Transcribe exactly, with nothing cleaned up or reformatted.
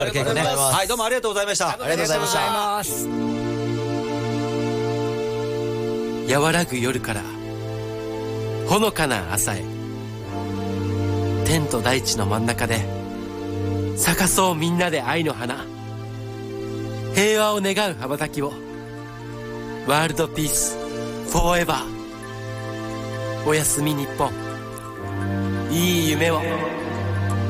ありがとうございます。はい、どうもありがとうございました。 ありがとうございました。 和らぐ夜からほのかな朝へ、天と大地の真ん中で咲かそうみんなで愛の花、平和を願う羽ばたきを。ワールドピースフォーエバー。おやすみ日本、いい夢を。